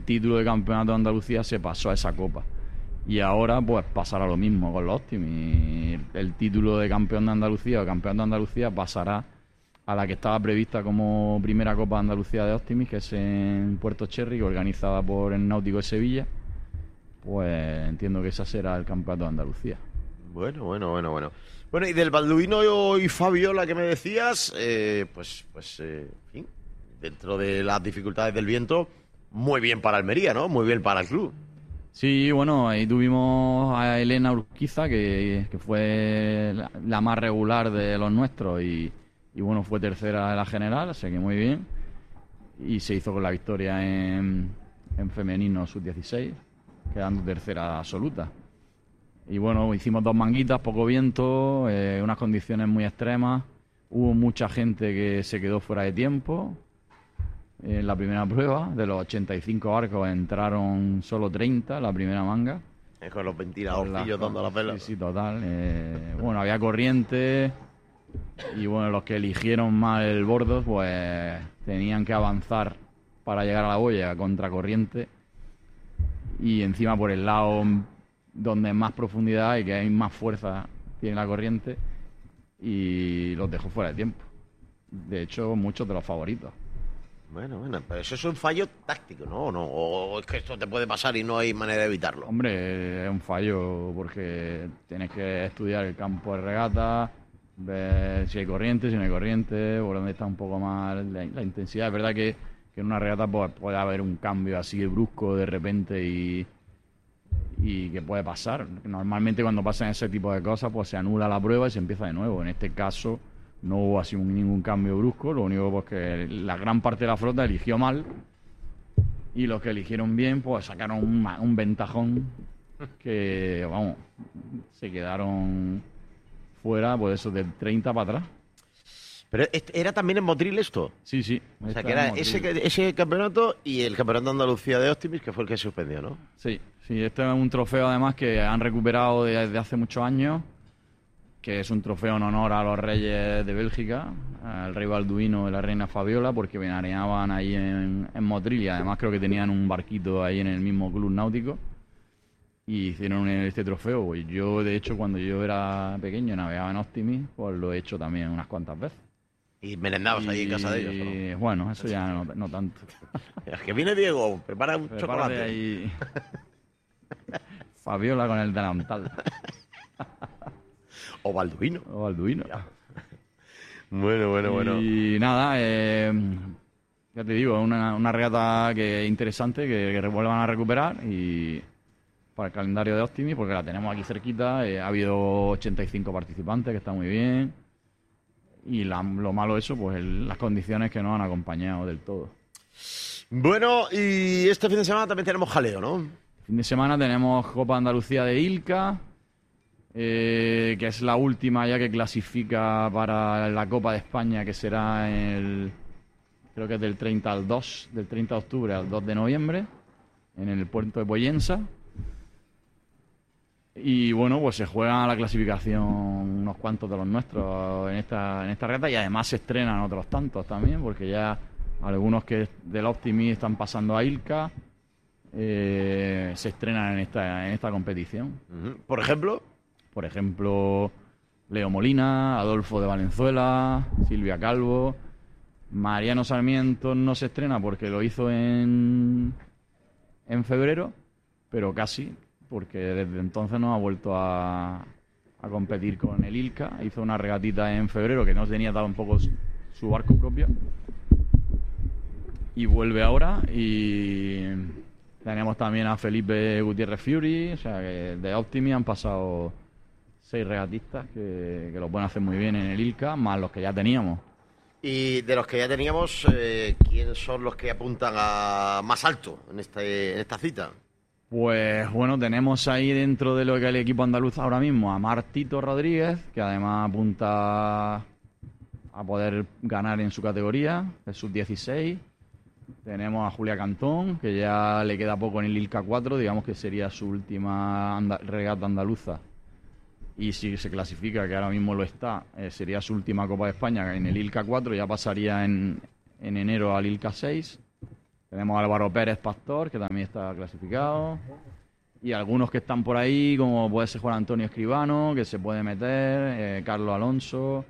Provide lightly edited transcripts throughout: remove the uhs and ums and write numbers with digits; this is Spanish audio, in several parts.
título de campeonato de Andalucía se pasó a esa copa. Y ahora pues pasará lo mismo con los Optimis. El título de campeón de Andalucía o campeón de Andalucía pasará a la que estaba prevista como primera Copa de Andalucía de Optimis, que es en Puerto Cherry, organizada por el Náutico de Sevilla. Pues entiendo que esa será el campeonato de Andalucía. Bueno. Bueno, y del Balduino y Fabiola que me decías, en fin, dentro de las dificultades del viento, muy bien para Almería, ¿no? Muy bien para el club. Sí, bueno, ahí tuvimos a Elena Urquiza, que fue la más regular de los nuestros y bueno, fue tercera de la general, así que muy bien. Y se hizo con la victoria en femenino sub-16, quedando tercera absoluta. Y bueno, hicimos 2 manguitas, poco viento, unas condiciones muy extremas. Hubo mucha gente que se quedó fuera de tiempo. En la primera prueba, de los 85 barcos entraron solo 30 la primera manga. Con los ventiladorcillos dando la pela. Sí, total. Bueno, había corriente y bueno, los que eligieron mal el bordo pues tenían que avanzar para llegar a la boya contra corriente y encima por el lado donde más profundidad y que hay más fuerza tiene la corriente y los dejó fuera de tiempo. De hecho, muchos de los favoritos. Bueno, pero eso es un fallo táctico, ¿no? O es que esto te puede pasar y no hay manera de evitarlo. Hombre, es un fallo porque tienes que estudiar el campo de regata, ver si hay corriente, si no hay corriente, por dónde está un poco más la intensidad. Es verdad que en una regata pues, puede haber un cambio así de brusco de repente y que puede pasar. Normalmente cuando pasan ese tipo de cosas pues se anula la prueba y se empieza de nuevo. En este caso no hubo así ningún cambio brusco, lo único pues que la gran parte de la flota eligió mal y los que eligieron bien pues sacaron un ventajón que, vamos, se quedaron fuera, pues eso, del 30 para atrás. Pero ¿era también en Motril esto? Sí. O sea, que era ese campeonato y el campeonato de Andalucía de Optimis, que fue el que se suspendió, ¿no? Sí, este es un trofeo además que han recuperado desde hace muchos años, que es un trofeo en honor a los reyes de Bélgica, al rey Balduino y la reina Fabiola, porque venareaban ahí en Motril y además creo que tenían un barquito ahí en el mismo club náutico y hicieron este trofeo. Pues yo, de hecho, cuando yo era pequeño navegaba en Optimis, pues lo he hecho también unas cuantas veces. ¿Y merendabas ahí en casa de ellos, ¿no? Bueno, eso ya no tanto. Es que viene Diego, prepara un chocolate. Ahí Fabiola con el delantal. O Balduino. Bueno. Y nada, ya te digo, una regata que interesante, que vuelvan a recuperar y para el calendario de Optimis, porque la tenemos aquí cerquita. Ha habido 85 participantes, que está muy bien. Y lo malo eso, pues las condiciones que no han acompañado del todo. Bueno, y este fin de semana también tenemos jaleo, ¿no? Fin de semana tenemos Copa Andalucía de Ilca, que es la última ya que clasifica para la Copa de España, que será creo que es del 30 de octubre al 2 de noviembre, en el puerto de Pollensa. Y bueno, pues se juega la clasificación unos cuantos de los nuestros en esta regata y además se estrenan otros tantos también, porque ya algunos que del Optimis están pasando a Ilca se estrenan en esta competición. ¿Por ejemplo? Por ejemplo, Leo Molina, Adolfo de Valenzuela, Silvia Calvo. Mariano Sarmiento no se estrena porque lo hizo en febrero, pero casi, porque desde entonces no ha vuelto a competir con el Ilca. Hizo una regatita en febrero que no tenía tampoco su barco propio y vuelve ahora. Y tenemos también a Felipe Gutiérrez Fury, o sea que de Optimi han pasado 6 regatistas que lo pueden hacer muy bien en el Ilca, más los que ya teníamos. Y de los que ya teníamos, ¿quiénes son los que apuntan a más alto en esta cita? Pues bueno, tenemos ahí dentro de lo que es el equipo andaluz ahora mismo a Martito Rodríguez, que además apunta a poder ganar en su categoría, el sub-16. Tenemos a Julia Cantón, que ya le queda poco en el Ilca 4, digamos que sería su última regata andaluza. Y si se clasifica, que ahora mismo lo está, sería su última Copa de España en el Ilca 4, ya pasaría en enero al Ilca 6. Tenemos a Álvaro Pérez Pastor, que también está clasificado. Y algunos que están por ahí, como puede ser Juan Antonio Escribano, que se puede meter, Carlos Alonso.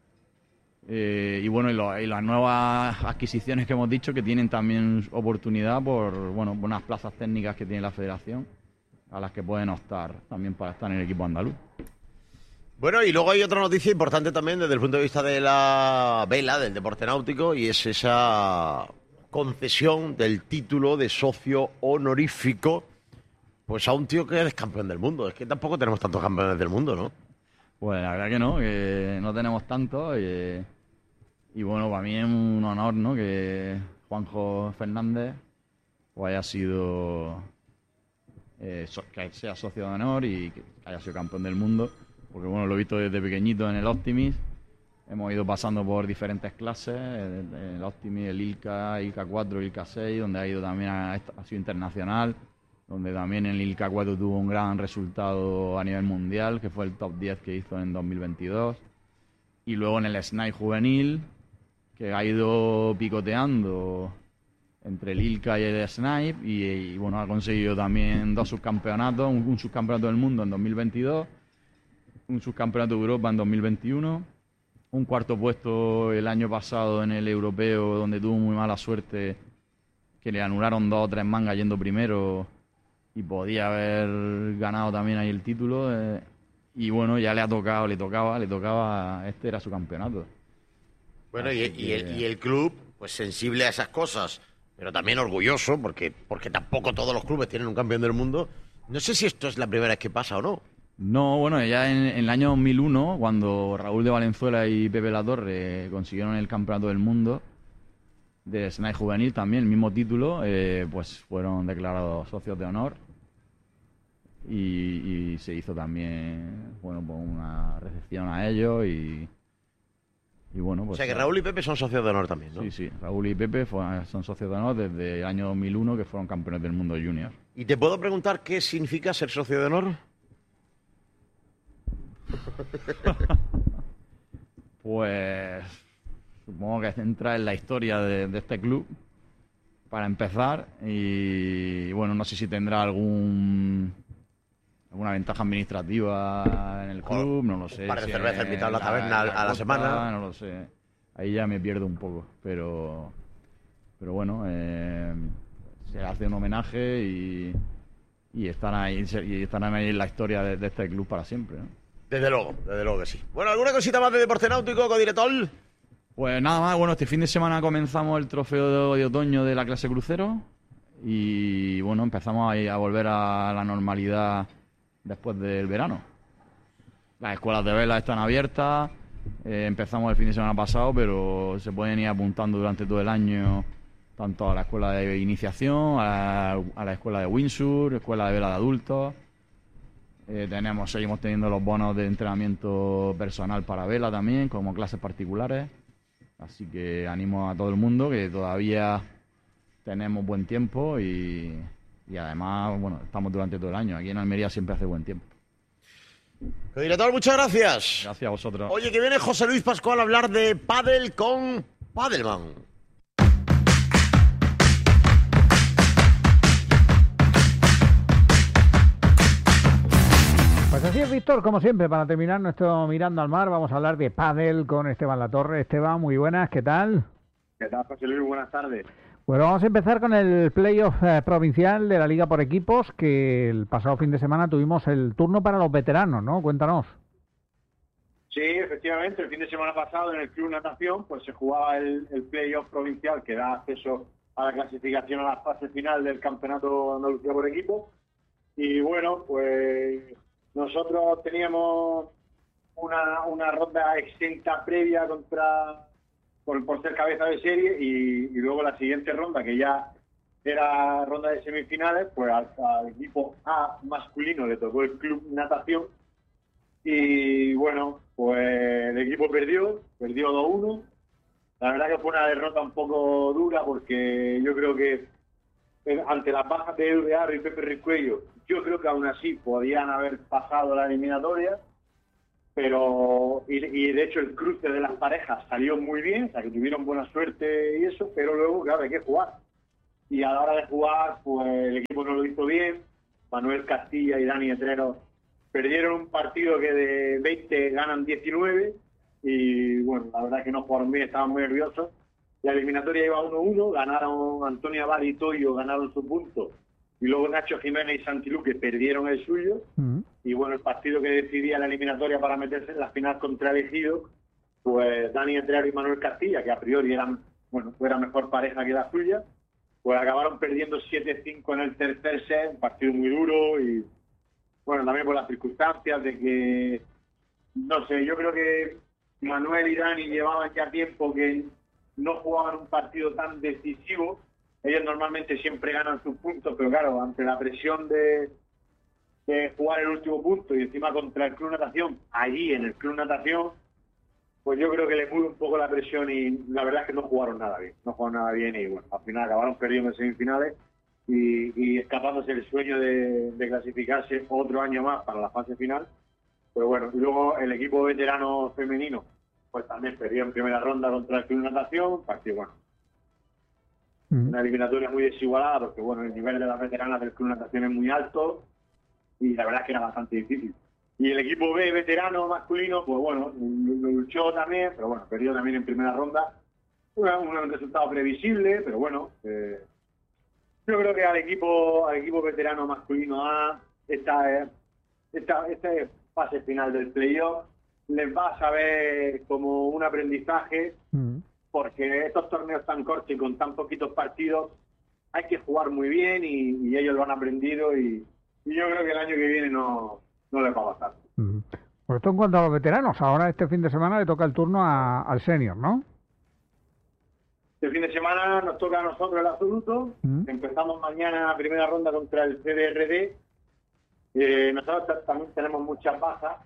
Y bueno, y las nuevas adquisiciones que hemos dicho que tienen también oportunidad por unas plazas técnicas que tiene la federación, a las que pueden optar también para estar en el equipo andaluz. Bueno, y luego hay otra noticia importante también desde el punto de vista de la vela, del deporte náutico, y es esa concesión del título de socio honorífico pues a un tío que es campeón del mundo. Es que tampoco tenemos tantos campeones del mundo, ¿no? Pues la verdad que no tenemos tantos. Y bueno, para mí es un honor, ¿no?, que Juanjo Fernández pues haya sido que sea socio de honor y que haya sido campeón del mundo, porque bueno, lo he visto desde pequeñito en el Optimis. Hemos ido pasando por diferentes clases, el Optimis, el ILCA, ILCA 4, ILCA 6, donde ha ido también ha sido internacional, donde también en el ILCA 4 tuvo un gran resultado a nivel mundial, que fue el top 10 que hizo en 2022. Y luego en el SNAI juvenil, que ha ido picoteando entre el ILCA y el SNAI, y bueno, ha conseguido también 2 subcampeonatos, un subcampeonato del mundo en 2022, un subcampeonato de Europa en 2021, un cuarto puesto el año pasado en el europeo, donde tuvo muy mala suerte, que le anularon 2 o 3 mangas yendo primero, y podía haber ganado también ahí el título. Y bueno, ya le tocaba, este era su campeonato. Bueno, y el club, pues sensible a esas cosas, pero también orgulloso, porque tampoco todos los clubes tienen un campeón del mundo. No sé si esto es la primera vez que pasa o no. No, bueno, ya en el año 2001, cuando Raúl de Valenzuela y Pepe Latorre consiguieron el campeonato del mundo de SNAI juvenil, también el mismo título, pues fueron declarados socios de honor. Y se hizo también, bueno, pues una recepción a ellos y bueno, pues... O sea que Raúl y Pepe son socios de honor también, ¿no? Sí, sí, Raúl y Pepe son socios de honor desde el año 2001, que fueron campeones del mundo junior. ¿Y te puedo preguntar qué significa ser socio de honor? Pues supongo que entra en la historia de este club, para empezar, y bueno, no sé si tendrá alguna ventaja administrativa en el club, no lo sé. Un par de cervezas invitados a la taberna a la semana. No lo sé. Ahí ya me pierdo un poco, pero bueno, se hace un homenaje y estarán ahí en la historia de este club para siempre, ¿no? Desde luego que sí. Bueno, ¿alguna cosita más de deporte náutico, codirector? Pues nada más, bueno, este fin de semana comenzamos el trofeo de otoño de la clase crucero y bueno, empezamos a volver a la normalidad después del verano. Las escuelas de vela están abiertas, empezamos el fin de semana pasado, pero se pueden ir apuntando durante todo el año, tanto a la escuela de iniciación, a la escuela de windsurf, escuela de vela de adultos. Seguimos teniendo los bonos de entrenamiento personal para vela también, como clases particulares. Así que animo a todo el mundo, que todavía tenemos buen tiempo y además, bueno, estamos durante todo el año. Aquí en Almería siempre hace buen tiempo. Director, muchas gracias. Gracias a vosotros. Oye, que viene José Luis Pascual a hablar de pádel con Padelman. Pues así es, Víctor, como siempre, para terminar nuestro Mirando al Mar, vamos a hablar de pádel con Esteban Latorre. Esteban, muy buenas, ¿qué tal? ¿Qué tal, José Luis? Buenas tardes. Bueno, vamos a empezar con el playoff provincial de la Liga por Equipos, que el pasado fin de semana tuvimos el turno para los veteranos, ¿no? Cuéntanos. Sí, efectivamente, el fin de semana pasado en el Club Natación pues se jugaba el playoff provincial que da acceso a la clasificación a la fase final del Campeonato Andalucía por Equipos. Y bueno, pues nosotros teníamos una ronda exenta previa por ser cabeza de serie y luego la siguiente ronda, que ya era ronda de semifinales, pues al equipo A masculino le tocó el Club Natación y bueno, pues el equipo perdió 2-1. La verdad que fue una derrota un poco dura porque yo creo que ante las bajas de Eudear y Pepe Ricuello, yo creo que aún así podían haber pasado la eliminatoria, pero y de hecho el cruce de las parejas salió muy bien, o sea que tuvieron buena suerte y eso, pero luego claro, hay que jugar. y a la hora de jugar, pues el equipo no lo hizo bien. Manuel Castilla y Dani Etrero perdieron un partido que de 20 ganan 19 y bueno, la verdad es que no jugaron bien, estaban muy nerviosos. La eliminatoria iba 1-1, ganaron Antonio Abad y Toyo, ganaron su punto, y luego Nacho Jiménez y Santiluque perdieron el suyo. Y bueno, el partido que decidía la eliminatoria para meterse en la final contra el Ejido, pues Dani Entrerero y Manuel Castilla, que a priori eran, bueno, era mejor pareja que la suya, pues acabaron perdiendo 7-5 en el tercer set, un partido muy duro y bueno, también por las circunstancias de que, no sé, yo creo que Manuel y Dani llevaban ya tiempo que no jugaban un partido tan decisivo. Ellos normalmente siempre ganan sus puntos, pero claro, ante la presión de jugar el último punto y encima contra el Club Natación, allí en el Club Natación, pues yo creo que les mueve un poco la presión y la verdad es que no jugaron nada bien y bueno, al final acabaron perdiendo en semifinales y escapándose el sueño de clasificarse otro año más para la fase final. Pero bueno, y luego el equipo veterano femenino pues también perdió en primera ronda contra el Club Natación, partido bueno. Una eliminatoria muy desigualada porque bueno, el nivel de las veteranas del Club Natación es muy alto y la verdad es que era bastante difícil. Y el equipo B veterano masculino, pues bueno, lo luchó también, pero bueno, perdió también en primera ronda. Un resultado previsible, pero bueno, yo creo que al equipo veterano masculino A, esta fase final del playoff les va a saber como un aprendizaje, porque estos torneos tan cortos y con tan poquitos partidos hay que jugar muy bien y ellos lo han aprendido y yo creo que el año que viene no les va a pasar. Pues esto en cuanto a los veteranos, ahora este fin de semana le toca el turno al senior, ¿no? Este fin de semana nos toca a nosotros el absoluto. Empezamos mañana primera ronda contra el CDRD. Nosotros también tenemos muchas bajas.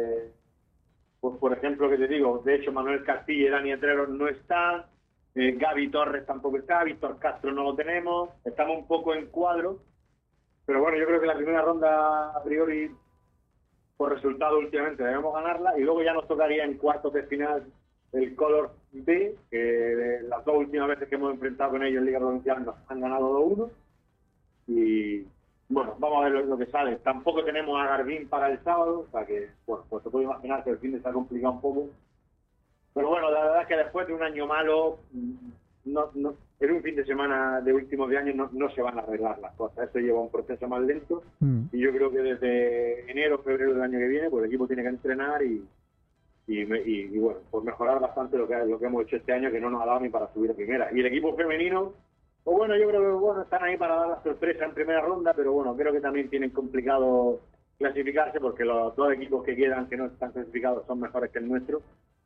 Pues por ejemplo, que te digo, de hecho Manuel Castilla y Dani Entrerero no están. Gaby Torres tampoco está. Víctor Castro no lo tenemos. Estamos un poco en cuadro. Pero bueno, yo creo que la primera ronda a priori, por resultado últimamente, debemos ganarla. Y luego ya nos tocaría en cuartos de final el Color B, que las dos últimas veces que hemos enfrentado con ellos en Liga Provincial nos han ganado 2-1. Y bueno, vamos a ver lo que sale. Tampoco tenemos a Garbín para el sábado, o sea que, bueno, pues se puede imaginar que el fin de se ha complicado un poco. Pero bueno, la verdad es que después de un año malo, en un fin de semana de últimos de año no se van a arreglar las cosas. Esto lleva un proceso más lento y yo creo que desde enero, febrero del año que viene, pues el equipo tiene que entrenar y bueno, pues mejorar bastante lo que hemos hecho este año, que no nos ha dado ni para subir a primera. Y el equipo femenino, pues bueno, yo creo que bueno, están ahí para dar la sorpresa en primera ronda, pero bueno, creo que también tienen complicado clasificarse porque los dos equipos que quedan que no están clasificados son mejores que el nuestro.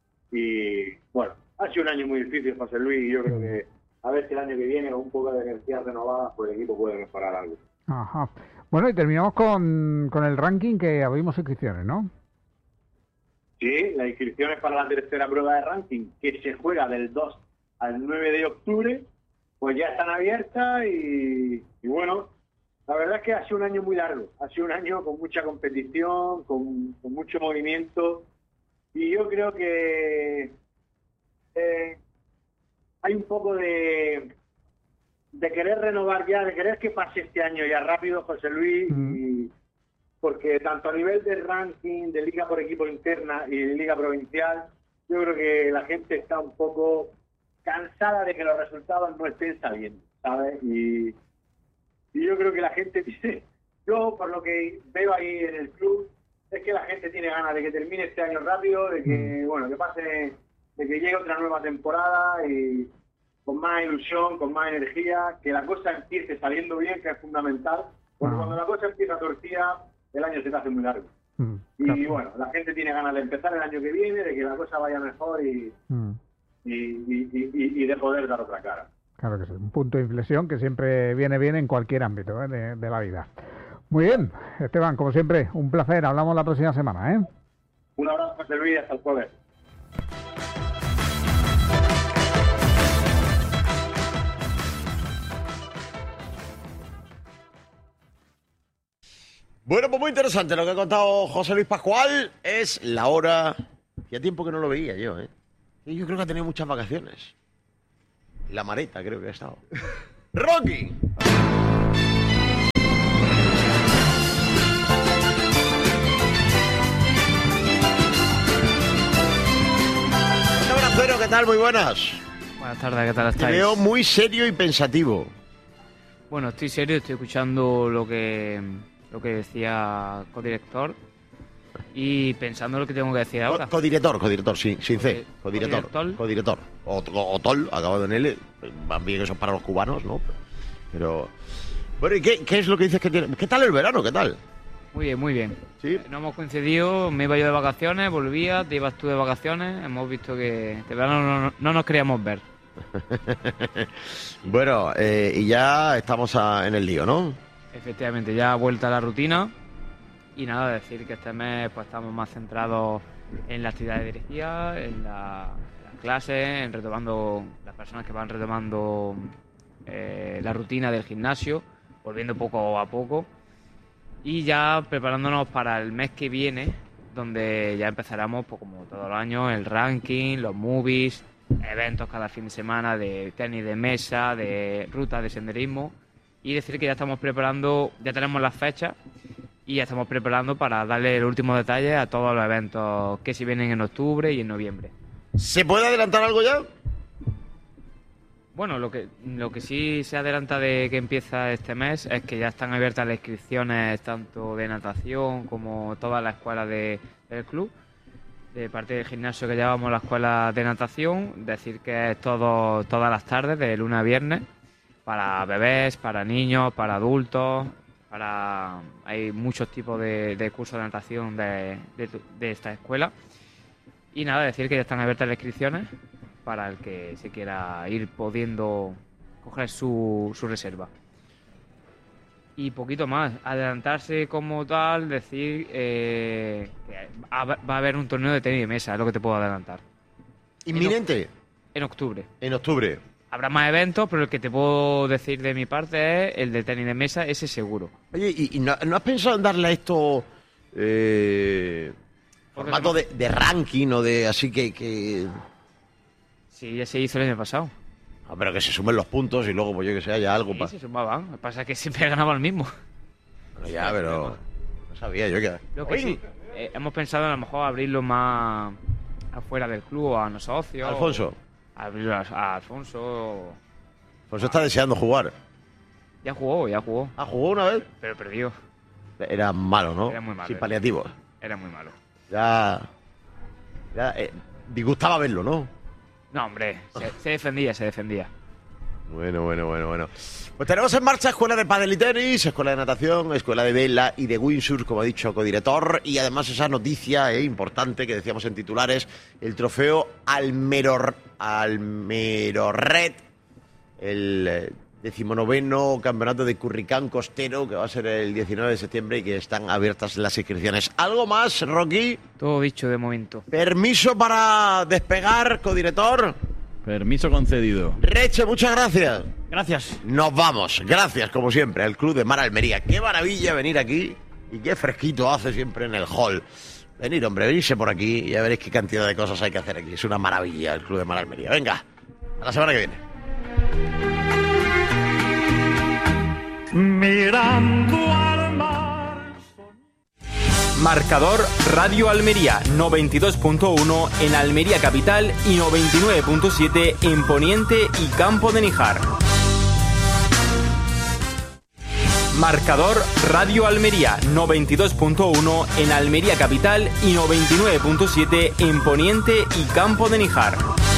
Y bueno, ha sido un año muy difícil, José Luis, y yo creo que a ver si el año que viene con un poco de energía renovada, pues el equipo puede mejorar algo. Ajá. Bueno, y terminamos con el ranking, que abrimos inscripciones, ¿no? Sí, las inscripciones para la tercera prueba de ranking, que se juega del 2 al 9 de octubre, pues ya están abiertas y bueno, la verdad es que ha sido un año muy largo, ha sido un año con mucha competición, con mucho movimiento, y yo creo que hay un poco de querer renovar ya, de querer que pase este año ya rápido, José Luis, y porque tanto a nivel del ranking, de liga por equipo interna y de liga provincial, yo creo que la gente está un poco cansada de que los resultados no estén saliendo, ¿sabes? Y yo creo que la gente dice, yo por lo que veo ahí en el club, es que la gente tiene ganas de que termine este año rápido, de que, bueno, que pase, de que llegue otra nueva temporada y con más ilusión, con más energía, que la cosa empiece saliendo bien, que es fundamental, porque cuando la cosa empieza torcida, el año se te hace muy largo. Y bueno, la gente tiene ganas de empezar el año que viene, de que la cosa vaya mejor y de poder dar otra cara. Claro que sí, un punto de inflexión que siempre viene bien en cualquier ámbito de la vida. Muy bien, Esteban, como siempre, un placer. Hablamos la próxima semana, ¿eh? Un abrazo, José Luis, hasta el jueves. Bueno, pues muy interesante lo que ha contado José Luis Pascual. Es la hora... Hacía tiempo que no lo veía yo, ¿eh? Y yo creo que ha tenido muchas vacaciones. La Mareta creo que ha estado. Rocky. Pero, ¿qué tal? Muy buenas. Buenas tardes, ¿qué tal estáis? Te veo muy serio y pensativo. Bueno, estoy serio, estoy escuchando lo que decía codirector y pensando lo que tengo que decir ahora. Codirector, sí, sin C. Codirector. Codirector. O tol, acabado en L. Más bien eso es para los cubanos, ¿no? Pero... Bueno, ¿y qué es lo que dices que tiene? ¿Qué tal el verano? ¿Qué tal? Muy bien, muy bien. ¿Sí? No hemos coincidido, me iba yo de vacaciones, volvía, te ibas tú de vacaciones, hemos visto que este verano no nos queríamos ver. Bueno, y ya estamos en el lío, ¿no? Efectivamente, ya vuelta a la rutina y nada, decir que este mes pues estamos más centrados en la actividad de dirigida, en las clases, en retomando las personas que van retomando la rutina del gimnasio, volviendo poco a poco. Y ya preparándonos para el mes que viene, donde ya empezaremos, pues como todos los años, el ranking, los movies, eventos cada fin de semana de tenis de mesa, de rutas de senderismo. Y decir que ya estamos preparando, ya tenemos las fechas y ya estamos preparando para darle el último detalle a todos los eventos que se vienen en octubre y en noviembre. ¿Se puede adelantar algo ya? Bueno, lo que sí se adelanta de que empieza este mes es que ya están abiertas las inscripciones tanto de natación como todas las escuelas del club. De parte del gimnasio que llevamos la escuela de natación, decir que es todas las tardes, de lunes a viernes, para bebés, para niños, para adultos, hay muchos tipos de cursos de natación de esta escuela. Y nada, decir que ya están abiertas las inscripciones para el que se quiera ir pudiendo coger su reserva. Y poquito más, adelantarse como tal, decir que va a haber un torneo de tenis de mesa, es lo que te puedo adelantar. ¿Inminente? En octubre. En octubre. Habrá más eventos, pero el que te puedo decir de mi parte es el de tenis de mesa, ese seguro. Oye, ¿y no has pensado en darle a esto formato de ranking o de así que... Sí, ya se hizo el año pasado. Ah, pero que se sumen los puntos y luego, pues yo que sé, haya algo Sí, para... se sumaban. Lo que pasa es que siempre ganaba el mismo. Bueno, ya, pero... No sabía yo que... Lo que sí, hemos pensado a lo mejor abrirlo más afuera del club o a los socios. Alfonso. Abrirlo a Alfonso. Alfonso está deseando jugar. Ya jugó. ¿Ah, jugó una vez? Pero perdió. Era malo, ¿no? Era muy malo. Sin paliativos. Era muy malo. Ya disgustaba verlo, ¿no? No, hombre, se defendía. Bueno. Pues tenemos en marcha escuela de pádel y tenis, escuela de natación, escuela de vela y de windsurf, como ha dicho codirector, y además esa noticia importante que decíamos en titulares, el trofeo Almerored, el 19º campeonato de Curricán Costero, que va a ser el 19 de septiembre y que están abiertas las inscripciones. ¿Algo más, Rocky? Todo dicho de momento. ¿Permiso para despegar, codirector? Permiso concedido. Reche, muchas gracias. Gracias. Nos vamos. Gracias, como siempre, al Club de Mar Almería. Qué maravilla venir aquí y qué fresquito hace siempre en el hall. Venir, hombre, venirse por aquí y ya veréis qué cantidad de cosas hay que hacer aquí. Es una maravilla el Club de Mar Almería. Venga, a la semana que viene. Mirando al mar. Marcador Radio Almería 92.1 en Almería Capital y 99.7 en Poniente y Campo de Níjar. Marcador Radio Almería 92.1 en Almería Capital y 99.7 en Poniente y Campo de Níjar.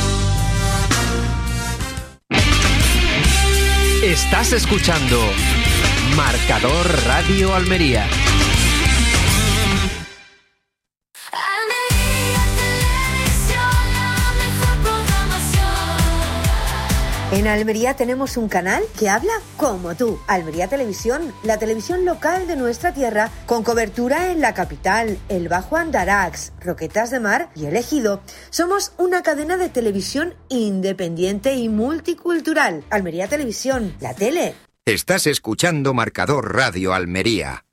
Estás escuchando Marcador Radio Almería. En Almería tenemos un canal que habla como tú. Almería Televisión, la televisión local de nuestra tierra, con cobertura en la capital, el Bajo Andarax, Roquetas de Mar y el Ejido. Somos una cadena de televisión independiente y multicultural. Almería Televisión, la tele. Estás escuchando Marcador Radio Almería.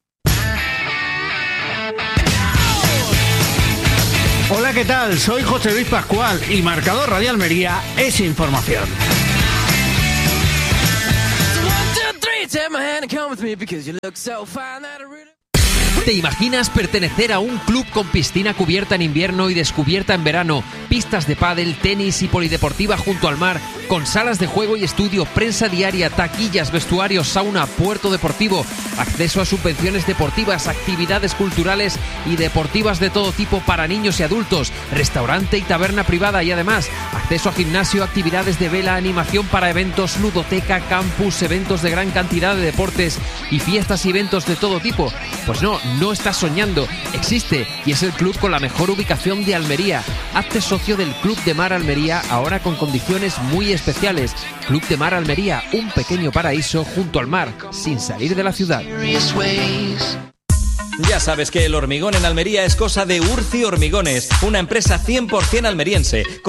Hola, ¿qué tal? Soy José Luis Pascual y Marcador Radio Almería es información. ¿Te imaginas pertenecer a un club con piscina cubierta en invierno y descubierta en verano, pistas de pádel, tenis y polideportiva junto al mar, con salas de juego y estudio, prensa diaria, taquillas, vestuarios, sauna, puerto deportivo, acceso a subvenciones deportivas, actividades culturales y deportivas de todo tipo para niños y adultos, restaurante y taberna privada y además acceso a gimnasio, actividades de vela, animación para eventos, ludoteca, campus, eventos de gran cantidad de deportes y fiestas y eventos de todo tipo? Pues no estás soñando, existe y es el club con la mejor ubicación de Almería. Hazte socio del Club de Mar Almería ahora con condiciones muy especiales. Club de Mar Almería, un pequeño paraíso junto al mar, sin salir de la ciudad. Ya sabes que el hormigón en Almería es cosa de Urci Hormigones, una empresa 100% almeriense,